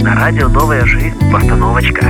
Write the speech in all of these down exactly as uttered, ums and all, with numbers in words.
На радио «Новая жизнь» постановочка.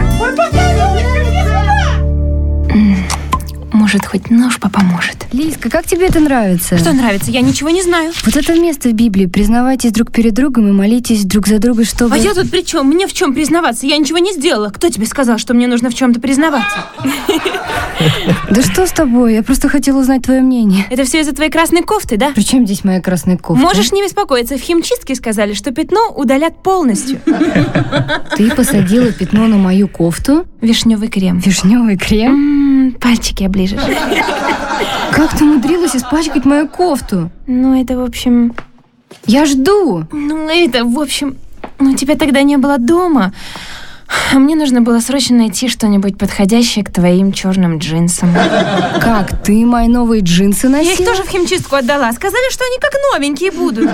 Может, хоть нож поможет. Лизка, как тебе это нравится? Что нравится? Я ничего не знаю. Вот это место в Библии. Признавайтесь друг перед другом и молитесь друг за друга, чтобы... А я тут при чем? Мне в чем признаваться? Я ничего не сделала. Кто тебе сказал, что мне нужно в чем-то признаваться? Да что с тобой? Я просто хотела узнать твое мнение. Это все из-за твоей красной кофты, да? При чем здесь моя красная кофта? Можешь не беспокоиться. В химчистке сказали, что пятно удалят полностью. Ты посадила пятно на мою кофту? Вишневый крем. Вишневый крем? М-м, пальчики оближешь. Как ты умудрилась испачкать мою кофту? Ну, это, в общем... Я жду. Ну, это, в общем... Ну, тебя тогда не было дома. А мне нужно было срочно найти что-нибудь подходящее к твоим черным джинсам. Как? Ты мои новые джинсы носила? Я их тоже в химчистку отдала. Сказали, что они как новенькие будут.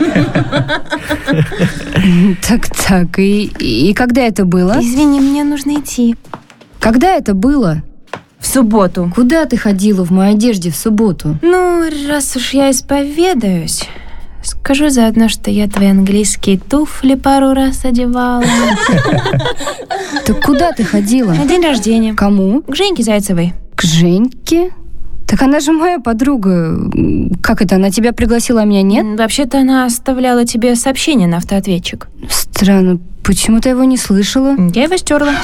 Так-так, и, и когда это было? Извини, мне нужно идти. Когда это было? В субботу. Куда ты ходила в моей одежде в субботу? Ну, раз уж я исповедаюсь, скажу заодно, что я твои английские туфли пару раз одевала. Так куда ты ходила? На день рождения. Кому? К Женьке Зайцевой. К Женьке? Так она же моя подруга. Как это, она тебя пригласила, а меня нет? Вообще-то она оставляла тебе сообщение на автоответчик. Странно, почему-то его не слышала. Я его стерла.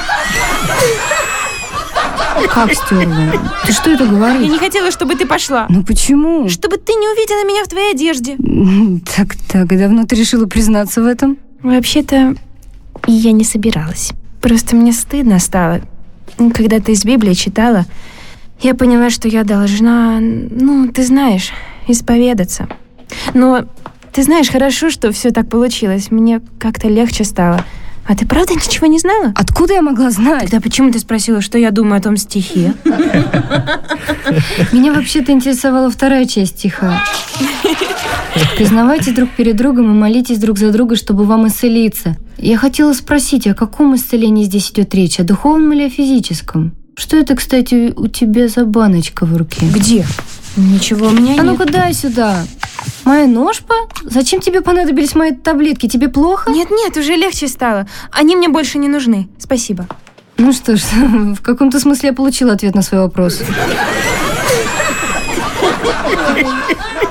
Как стерла? Ты что это говоришь? Я не хотела, чтобы ты пошла. Ну почему? Чтобы ты не увидела меня в твоей одежде. Так, так, давно ты решила признаться в этом? Вообще-то я не собиралась. Просто мне стыдно стало. Когда ты из Библии читала, я поняла, что я должна, ну, ты знаешь, исповедаться. Но ты знаешь, хорошо, что все так получилось. Мне как-то легче стало. А ты правда ничего не знала? Откуда я могла знать? Тогда почему ты спросила, что я думаю о том стихе? Меня вообще-то интересовала вторая часть стиха. Признавайтесь друг перед другом и молитесь друг за друга, чтобы вам исцелиться. Я хотела спросить, о каком исцелении здесь идет речь? О духовном или о физическом? Что это, кстати, у тебя за баночка в руке? Где? Ничего у меня нет. А ну-ка дай сюда. Моя ножпа? Зачем тебе понадобились мои таблетки? Тебе плохо? Нет-нет, уже легче стало. Они мне больше не нужны. Спасибо. Ну что ж, в каком-то смысле я получила ответ на свой вопрос.